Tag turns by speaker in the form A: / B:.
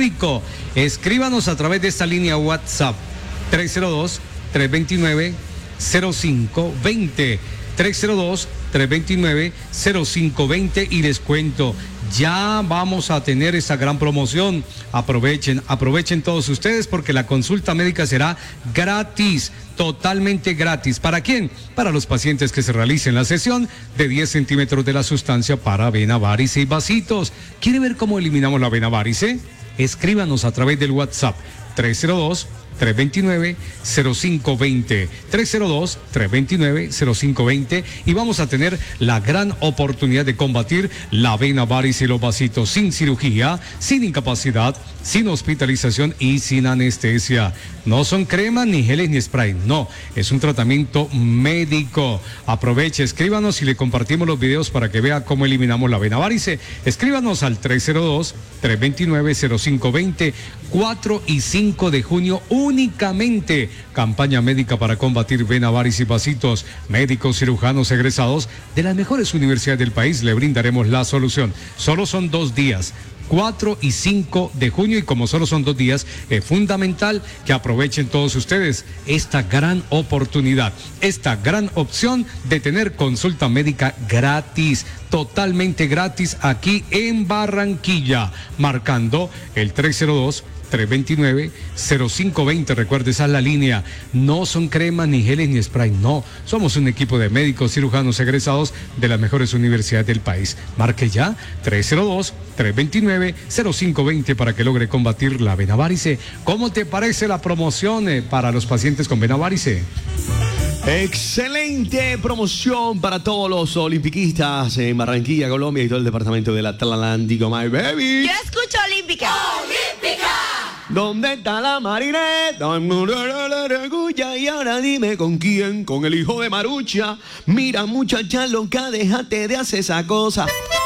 A: rico. Escríbanos a través de esta línea WhatsApp 302-329-0520. 302-329-0520 y les cuento, ya vamos a tener esa gran promoción. Aprovechen todos ustedes porque la consulta médica será gratis, totalmente gratis. ¿Para quién? Para los pacientes que se realicen la sesión de 10 centímetros de la sustancia para vena, varice y vasitos. ¿Quiere ver cómo eliminamos la vena varice? Escríbanos a través del WhatsApp 302-329-0520, 302-329-0520 y vamos a tener la gran oportunidad de combatir la vena varice y los vasitos sin cirugía, sin incapacidad, sin hospitalización y sin anestesia. No son cremas, ni geles, ni spray, no, es un tratamiento médico. Aproveche, escríbanos y le compartimos los videos para que vea cómo eliminamos la vena varice. Escríbanos al 302-329-0520, 4 y 5 de junio únicamente. Campaña médica para combatir vena, varice y vasitos. Médicos cirujanos egresados de las mejores universidades del país le brindaremos la solución. Solo son 2 días. 4 y 5 de junio y como solo son 2 días, es fundamental que aprovechen todos ustedes esta gran oportunidad, esta gran opción de tener consulta médica gratis, totalmente gratis aquí en Barranquilla, marcando el 302-329-0520. Recuerde, esa es la línea. No son cremas, ni geles, ni spray. No, somos un equipo de médicos cirujanos egresados de las mejores universidades del país. Marque ya 302-329-0520 para que logre combatir la vena varice. ¿Cómo te parece la promoción para los pacientes con vena varice?
B: Excelente promoción para todos los olimpiquistas en Barranquilla, Colombia y todo el departamento del Atlántico, my baby.
C: Yo escucho Olímpica. ¡Olímpica!
B: ¿Dónde está la marineta? Y ahora dime con quién, con el hijo de Marucha. Mira, muchacha loca, déjate de hacer esa cosa.